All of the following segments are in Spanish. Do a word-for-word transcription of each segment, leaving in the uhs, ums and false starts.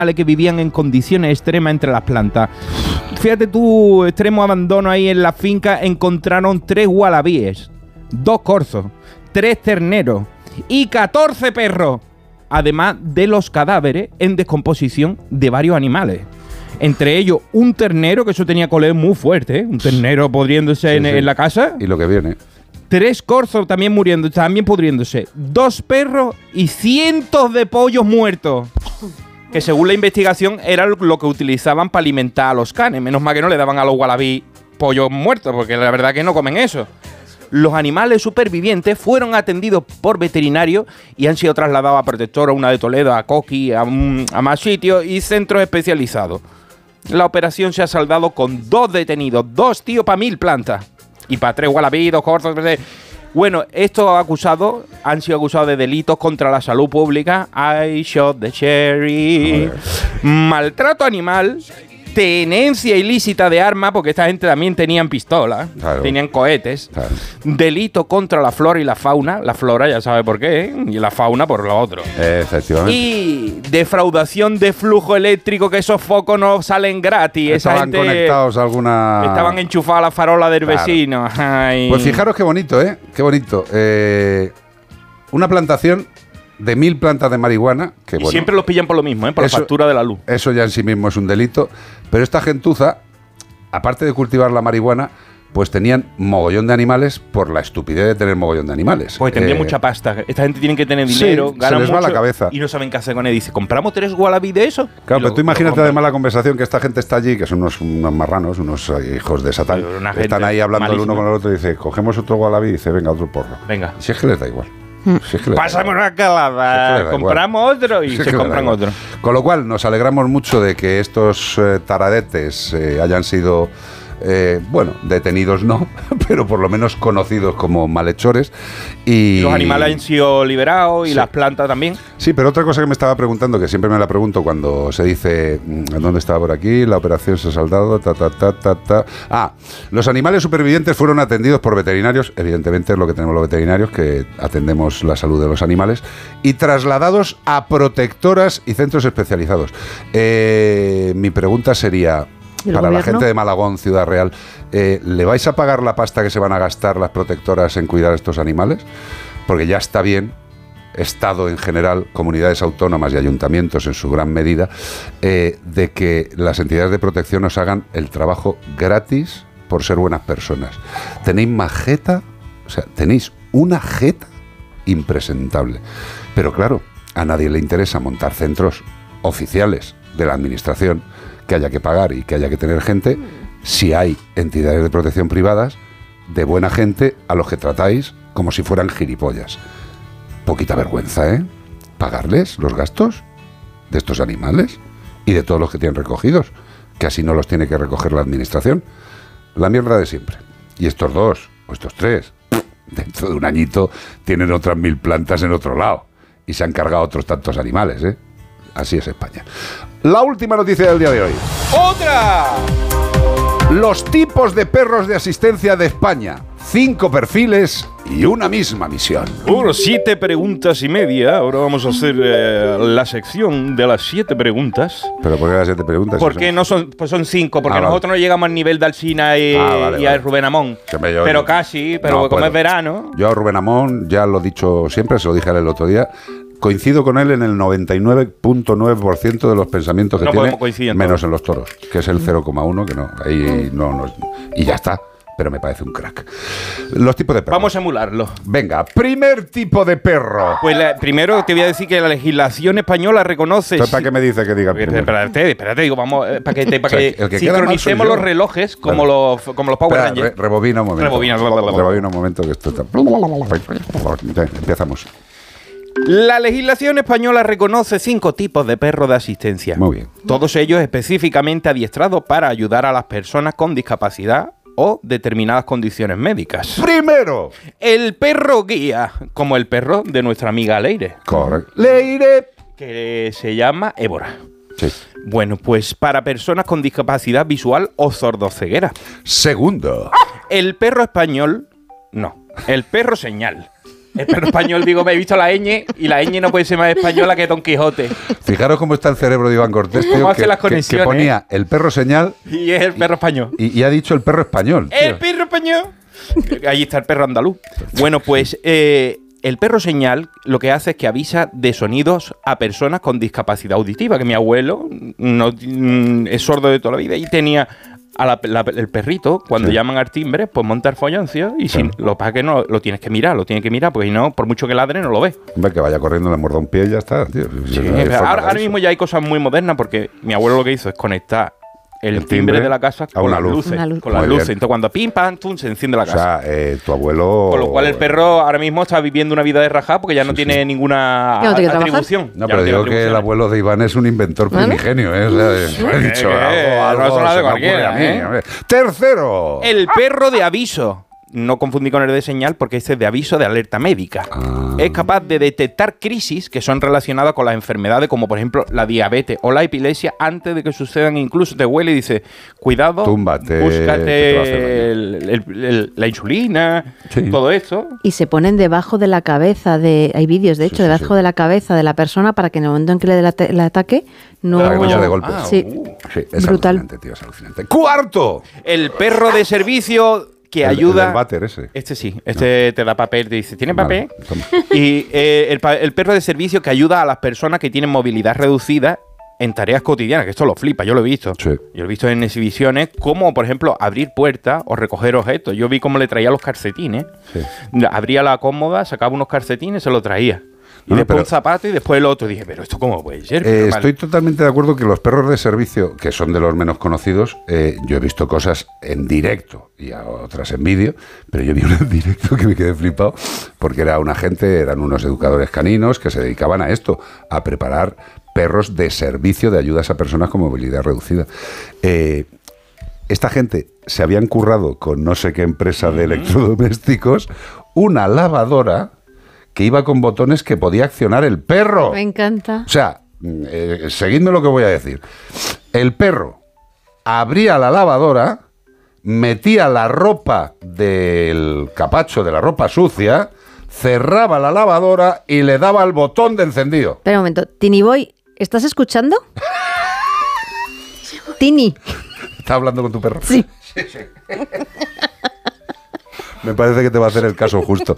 que vivían en condiciones extremas entre las plantas. Fíjate tú, extremo abandono ahí en la finca, encontraron tres wallabies, dos corzos, tres terneros y catorce perros, además de los cadáveres en descomposición de varios animales. Entre ellos un ternero, que eso tenía coleo muy fuerte, ¿eh? Un ternero podriéndose sí, en, sí. en la casa. Y lo que viene. Tres corzos también muriendo, también pudriéndose. Dos perros y cientos de pollos muertos. Que según la investigación era lo que utilizaban para alimentar a los canes. Menos mal que no le daban a los wallabies pollos muertos, porque la verdad que no comen eso. Los animales supervivientes fueron atendidos por veterinarios y han sido trasladados a Protectora, una de Toledo, a Coqui, a, un, a más sitios y centros especializados. La operación se ha saldado con dos detenidos, dos tíos para mil plantas. Y para tres wallabies, dos corzos, tres... Bueno, estos acusados han sido acusados de delitos contra la salud pública. I shot the cherry. Maltrato animal. Tenencia ilícita de armas, porque esta gente también tenían pistolas, claro. tenían cohetes. Claro. Delito contra la flora y la fauna. La flora ya sabe por qué, ¿eh? Y la fauna por lo otro. Efectivamente. Y defraudación de flujo eléctrico, que esos focos no salen gratis. Estaban Esa gente conectados a alguna... Estaban enchufados a la farola del claro. vecino. Ay. Pues fijaros qué bonito, ¿eh? Qué bonito. Eh, una plantación de mil plantas de marihuana. Que, y bueno, siempre los pillan por lo mismo, ¿eh? Por eso, la factura de la luz. Eso ya en sí mismo es un delito. Pero esta gentuza, aparte de cultivar la marihuana, pues tenían mogollón de animales por la estupidez de tener mogollón de animales. Pues tendría eh, mucha pasta. Esta gente tiene que tener dinero, sí, ganan se les mucho va la cabeza. Y no saben qué hacer con él. Dice, ¿compramos tres wallabies de eso? Claro, pero tú imagínate además la conversación que esta gente está allí, que son unos, unos marranos, unos hijos de Satán. Están ahí hablando malísima. El uno con el otro y dice, cogemos otro wallaby y dice, venga, otro porro. Venga. Si es que les da igual. Si es que Pásame una calada, si es que compramos igual. Otro y si se compran otro. Con lo cual nos alegramos mucho de que estos eh, taradetes eh, hayan sido, eh, bueno, detenidos no, pero por lo menos conocidos como malhechores. Y, y los animales han sido liberados y sí. las plantas también. Sí, pero otra cosa que me estaba preguntando, que siempre me la pregunto cuando se dice, ¿dónde estaba por aquí? La operación se ha saldado, ta, ta, ta, ta, ta. Ah, los animales supervivientes fueron atendidos por veterinarios, evidentemente es lo que tenemos los veterinarios, que atendemos la salud de los animales, y trasladados a protectoras y centros especializados. Eh, mi pregunta sería... Para gobierno? La gente de Malagón, Ciudad Real, eh, ¿le vais a pagar la pasta que se van a gastar las protectoras en cuidar a estos animales? Porque ya está bien, Estado en general, comunidades autónomas y ayuntamientos en su gran medida, eh, de que las entidades de protección os hagan el trabajo gratis por ser buenas personas. Tenéis más jeta, o sea, tenéis una jeta impresentable. Pero claro, a nadie le interesa montar centros oficiales de la administración que haya que pagar y que haya que tener gente, si hay entidades de protección privadas de buena gente a los que tratáis como si fueran gilipollas. Poquita vergüenza, ¿eh? Pagarles los gastos de estos animales y de todos los que tienen recogidos, que así no los tiene que recoger la administración. La mierda de siempre. Y estos dos, o estos tres, dentro de un añito tienen otras mil plantas en otro lado y se han cargado otros tantos animales, ¿eh? Así es España. La última noticia del día de hoy. ¡Otra! Los tipos de perros de asistencia de España. Cinco perfiles y una misma misión. Bueno, siete preguntas y media. Ahora vamos a hacer eh, la sección de las siete preguntas. ¿Pero por qué las siete preguntas? Porque no son, pues son cinco, porque ah, nosotros vale. no llegamos al nivel de Alsina y, ah, vale, y vale. a Rubén Amón. Yo, pero casi, pero no, como puedo. Es verano. Yo a Rubén Amón, ya lo he dicho siempre, se lo dije a él el otro día, coincido con él en el noventa y nueve punto nueve por ciento de los pensamientos que no tiene, menos en los toros, que es el cero coma uno, que no, ahí no, no, y ya está. Pero me parece un crack. Los tipos de perros. Vamos a emularlo. Venga, primer tipo de perro. Pues la, primero te voy a decir que la legislación española reconoce... ¿Para si, qué me dice que diga primero? Espérate, espérate, digo, vamos, para que, para o sea, que, que sincronicemos los relojes como, vale. los, como los Power Espera, Rangers. Re, rebobina un momento. Rebobina. Rebobina un momento que esto está... Empezamos. La legislación española reconoce cinco tipos de perros de asistencia. Muy bien. Todos ellos específicamente adiestrados para ayudar a las personas con discapacidad o determinadas condiciones médicas. Primero, el perro guía, como el perro de nuestra amiga Leire. Correcto. Leire. Que se llama Évora. Sí. Bueno, pues para personas con discapacidad visual o sordoceguera. Segundo. El perro español, no, el perro señal. El perro español, digo, me he visto la ñ y la ñ no puede ser más española que Don Quijote. Fijaros cómo está el cerebro de Iván Cortés, tío, ¿Cómo hace que, las que- conexiones? que ponía el perro señal Y es el perro español. y, y ha dicho el perro español. tío. ¡El perro español! Ahí está el perro andaluz. Bueno, pues eh, el perro señal lo que hace es que avisa de sonidos a personas con discapacidad auditiva. Que mi abuelo no, mm, es sordo de toda la vida y tenía a la- la- el perrito, cuando Sí. llaman al timbre, pues monta el folloncio y si, Sí. lo que pasa es que no lo tienes que mirar, lo tienes que mirar, porque si no, por mucho que ladre, no lo ves. Hombre, que vaya corriendo, le muerda un pie y ya está, tío. Sí, No hay pero forma ahora, de ahora eso. mismo ya hay cosas muy modernas porque mi abuelo lo que hizo es conectar el, El timbre, timbre de la casa a con una las luz. luces. Una luz. Con las Muy luces. bien. Entonces cuando pim, pam, tum, se enciende la O casa. sea, eh, tu abuelo... Con lo cual el perro ahora mismo está viviendo una vida de rajá porque ya no Sí, tiene sí. ninguna Ya no tiene que atribución. No, Ya pero tiene digo que el atribuciones. abuelo de Iván es un inventor ¿Vale? primigenio, ¿eh? O sea, de- he dicho, Eh, algo, algo no es una de se me cualquiera, ocurre a mí, ¿eh? hombre. Tercero. El perro de aviso. No confundí con el de señal porque este es de aviso de alerta médica. Ah. Es capaz de detectar crisis que son relacionadas con las enfermedades como por ejemplo la diabetes o la epilepsia antes de que sucedan. Incluso te huele y dice, cuidado, Túmbate, que te va a hacer búscate daño. el- el- el- la insulina, Sí. todo esto. Y se ponen debajo de la cabeza de... Hay vídeos, de hecho, Sí, sí, debajo sí. de la cabeza de la persona para que en el momento en que le dé el ata- el ataque no... Para que no se dé golpes. Ah, Sí. uh. Sí, es Brutal. alucinante, tío, es alucinante. ¡Cuarto! El perro de servicio que El- el ayuda... del váter ese. Este sí, este te da papel, te dice, ¿tiene Vale, papel? toma. Y eh, el, pa- el perro de servicio que ayuda a las personas que tienen movilidad reducida en tareas cotidianas, que esto lo flipa, yo lo he visto. Sí. Yo lo he visto en exhibiciones, como por ejemplo abrir puertas o recoger objetos. Yo vi cómo le traía los calcetines. Sí. Abría la cómoda, sacaba unos calcetines, se lo traía. Y No, no, después pero- un zapato y después el otro. Dije, pero ¿esto cómo puede ser? Eh, Pero vale. estoy totalmente de acuerdo que los perros de servicio, que son de los menos conocidos, eh, yo he visto cosas en directo y a otras en vídeo, pero yo vi una en directo que me quedé flipado, porque era una gente, eran unos educadores caninos que se dedicaban a esto, a preparar perros de servicio de ayudas a personas con movilidad reducida. Eh, esta gente se habían currado con no sé qué empresa de electrodomésticos una lavadora que iba con botones que podía accionar el perro. Me encanta. O sea, mm, eh, seguidme lo que voy a decir. El perro abría la lavadora, metía la ropa del capacho, de la ropa sucia, cerraba la lavadora y le daba el botón de encendido. Espera un momento. Tini Boy, ¿estás escuchando? Tini. ¿Estás hablando con tu perro? Sí. Me parece que te va a hacer el caso justo.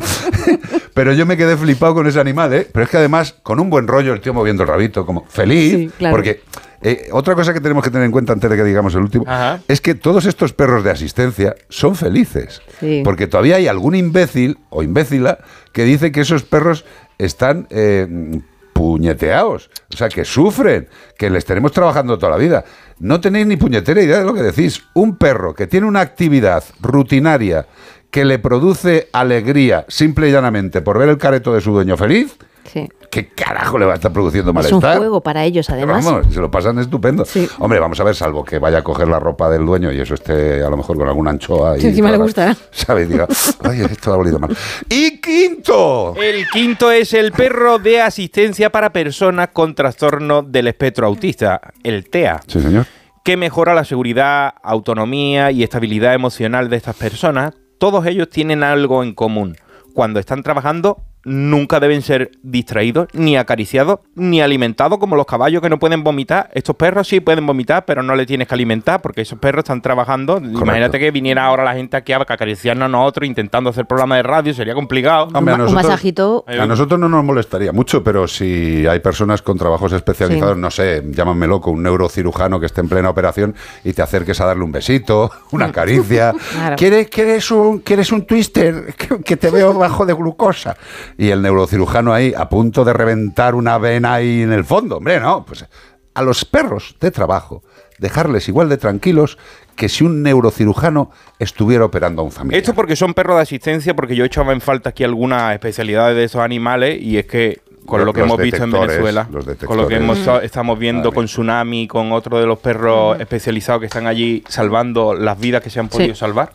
Pero yo me quedé flipado con ese animal, ¿eh? Pero es que además, con un buen rollo, el tío moviendo el rabito, como feliz. Sí, claro. Porque eh, otra cosa que tenemos que tener en cuenta antes de que digamos el último, Ajá. es que todos estos perros de asistencia son felices. Sí. Porque todavía hay algún imbécil o imbécila que dice que esos perros están eh, puñeteados. O sea, que sufren, que les tenemos trabajando toda la vida. No tenéis ni puñetera idea de lo que decís. Un perro que tiene una actividad rutinaria que le produce alegría simple y llanamente por ver el careto de su dueño feliz, Sí. ¿qué carajo le va a estar produciendo Es un malestar? juego para ellos, además. Vamos, se lo pasan estupendo. Sí. Hombre, vamos a ver, salvo que vaya a coger la ropa del dueño y eso esté a lo mejor con alguna anchoa. Y Sí, encima le todas- gustará. ¿Sabes? Diga, ay, esto ha olido mal. Y quinto. El quinto es el perro de asistencia para personas con trastorno del espectro autista, el T E A. Sí, señor. Que mejora la seguridad, autonomía y estabilidad emocional de estas personas. Todos ellos tienen algo en común. Cuando están trabajando, nunca deben ser distraídos, ni acariciados, ni alimentados como los caballos que no pueden vomitar. Estos perros sí pueden vomitar, pero no le tienes que alimentar porque esos perros están trabajando. Imagínate que viniera ahora la gente aquí a acariciarnos a nosotros intentando hacer programa de radio, sería complicado. Hombre, a Un ma- un nosotros- masajito. A nosotros no nos molestaría mucho, pero si hay personas con trabajos especializados, Sí. no sé, llámame loco, un neurocirujano que esté en plena operación y te acerques a darle un besito, una caricia. Claro. ¿Quieres, quieres, un, ¿Quieres un twister? Que, que te veo bajo de glucosa. Y el neurocirujano ahí a punto de reventar una vena ahí en el fondo. Hombre, no, pues a los perros de trabajo dejarles igual de tranquilos que si un neurocirujano estuviera operando a un familiar. Esto porque son perros de asistencia, porque yo echaba en falta aquí algunas especialidades de esos animales y es que con Los- lo que los hemos visto en detectores, Venezuela, los con lo que hemos, detectores. estamos viendo Madre con mía. Tsunami, con otro de los perros especializados que están allí salvando las vidas que se han podido Sí. salvar.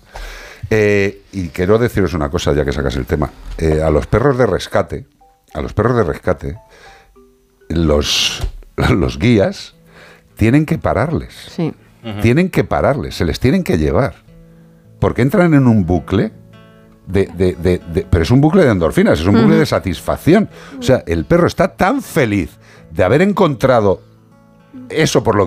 Eh, y quiero deciros una cosa, ya que sacas el tema. Eh, a los perros de rescate, a los perros de rescate, los, los guías tienen que pararles. Sí. Tienen que pararles, se les tienen que llevar. Porque entran en un bucle de, de, de, de... Pero es un bucle de endorfinas, es un bucle uh-huh. de satisfacción. O sea, el perro está tan feliz de haber encontrado eso por lo que